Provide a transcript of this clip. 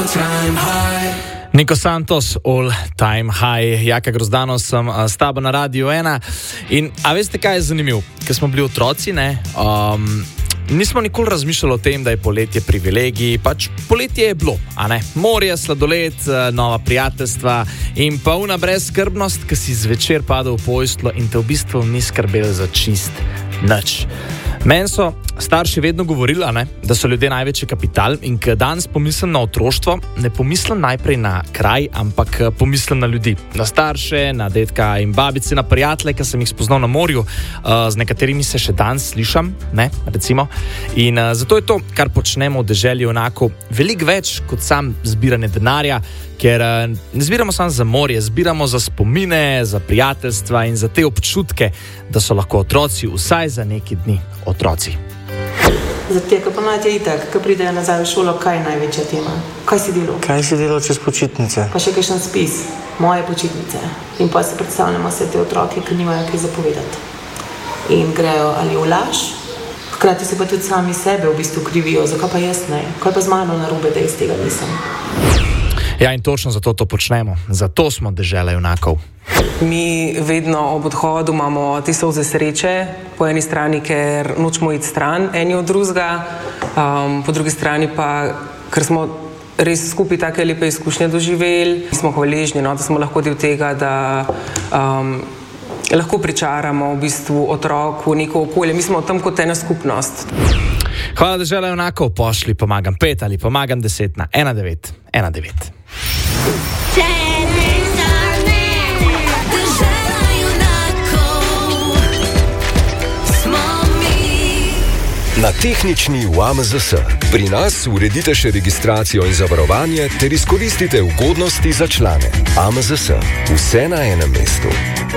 Niko Santos, All Time High. Jaka Grozdano sem s tabo na Radio 1. In a veste, kaj je zanimivo? Ker smo bili otroci, nismo nikoli razmišljali o tem, da je poletje privilegij. Pač poletje je bilo, a ne? Morje, sladoled, nova prijateljstva in pa una brezskrbnost, ki si zvečer padel v posteljo in te v bistvu ni skrbel za čist nič. Meni so starši vedno govorili, da so ljudje največji kapital in ko danes pomislim na otroštvo, ne pomislim najprej na kraj, ampak pomislim na ljudi. Na starše, na dedka in babice, na prijatelje, ki sem jih spoznal na morju, z nekaterimi se še danes slišam, recimo. In zato je to, kar počnemo v deželi, enako veliko več kot sam zbiranje denarja, ker ne zbiramo samo za morje, zbiramo za spomine, za prijateljstva in za te občutke, da so lahko otroci vsaj za neki dni otroci. Za te, ko ponavadi je itak, ko pridejo nazaj v šolo, kaj je največja tema? Kaj si delal? Kaj si delal čez počitnice? Pa še kakšen spis, moje počitnice. In pa si predstavljamo vse te otroke, ki nimajo kaj zapovedati. In grejo ali v laž, hkrati se pa tudi sami sebe v bistvu krivijo, zakaj pa jaz ne? Kaj pa z mano narobe, da jaz tega nisem? Ja, in točno zato to počnemo. Zato smo dežela junakov. Mi vedno ob odhodu imamo te solze sreče, po eni strani, ker nočemo iti stran eni od drugega, po drugi strani pa, ker smo res skupaj take lepe izkušnje doživeli, smo hvaležni, da smo lahko del tega, da lahko pričaramo v bistvu otroku neko okolje. Mi smo tam kot ena skupnost. Hvala, dežela junakov, pošli pomagam 5 ali pomagam 10 na 1919. Na tehnični v AMZS. Pri nas uredite še registracijo in zavarovanje ter izkoristite ugodnosti za člane. AMZS. Vse na enem mestu.